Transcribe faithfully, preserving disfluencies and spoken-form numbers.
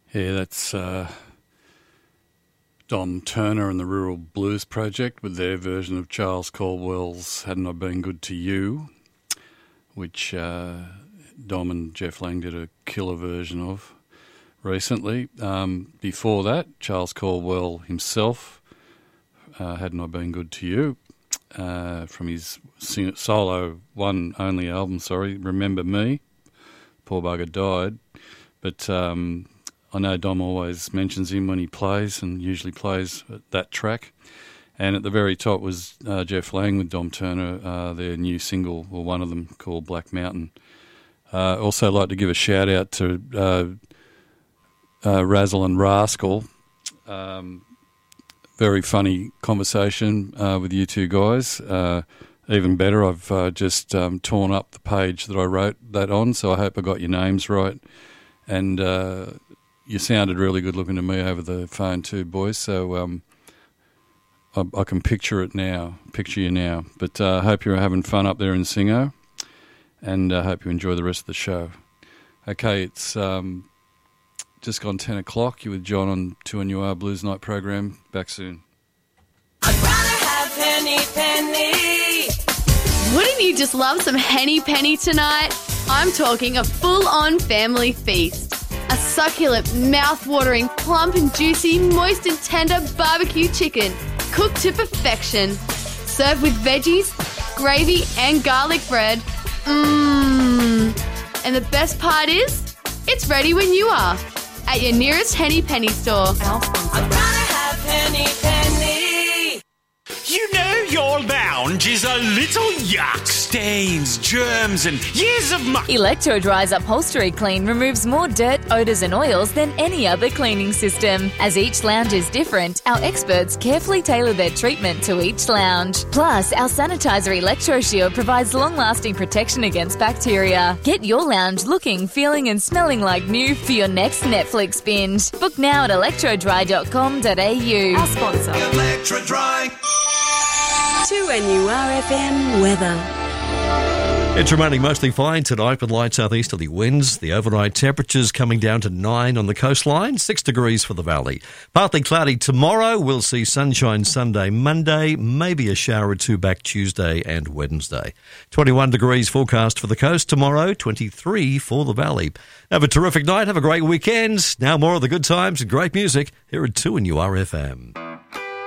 Yeah, that's uh, Dom Turner and the Rural Blues Project with their version of Charles Caldwell's Hadn't I Been Good to You, which uh, Dom and Jeff Lang did a killer version of recently. Um, before that, Charles Caldwell himself, uh, Hadn't I Been Good to You, uh, from his sing- solo one only album, sorry, Remember Me. Poor bugger died. But um, I know Dom always mentions him when he plays, and usually plays that track. And at the very top was uh, Jeff Lang with Dom Turner, uh, their new single, or one of them, called Black Mountain. Uh, also like to give a shout out to uh, Uh, Razzle and Rascal. Um, very funny conversation uh, with you two guys. Uh, even better, I've uh, just um, torn up the page that I wrote that on, so I hope I got your names right. And uh, you sounded really good looking to me over the phone too, boys, so um, I, I can picture it now, picture you now. But I uh, hope you're having fun up there in Singo, and I uh, hope you enjoy the rest of the show. Okay, it's... Um, Just gone ten o'clock. You're with John on two N U R Blues Night program. Back soon. I'd rather have Henny Penny. Wouldn't you just love some Henny Penny tonight? I'm talking a full-on family feast. A succulent, mouth-watering, plump and juicy, moist and tender barbecue chicken, cooked to perfection. Served with veggies, gravy and garlic bread. Mmm. And the best part is, it's ready when you are. At your nearest Henny Penny store. I'd rather have Henny Penny. You know your lounge is a little yuck. Stains, germs and years of muck. Electro-Dry's Upholstery Clean removes more dirt, odours and oils than any other cleaning system. As each lounge is different, our experts carefully tailor their treatment to each lounge. Plus, our sanitizer Electro Shield provides long-lasting protection against bacteria. Get your lounge looking, feeling and smelling like new for your next Netflix binge. Book now at electro dry dot com dot a u. Our sponsor. Electro-Dry. two N U R F M weather. It's remaining mostly fine tonight with light southeasterly winds. The overnight temperatures coming down to nine on the coastline, six degrees for the valley. Partly cloudy tomorrow. We'll see sunshine Sunday, Monday, maybe a shower or two back Tuesday and Wednesday. twenty-one degrees forecast for the coast tomorrow, twenty-three for the valley. Have a terrific night. Have a great weekend. Now more of the good times and great music here at two N U R F M.